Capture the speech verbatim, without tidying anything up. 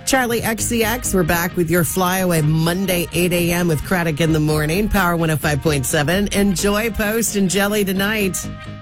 Charlie X C X, we're back with your Flyaway Monday, eight a.m. with Craddock in the morning. Power one oh five point seven. Enjoy Post and Jelly tonight.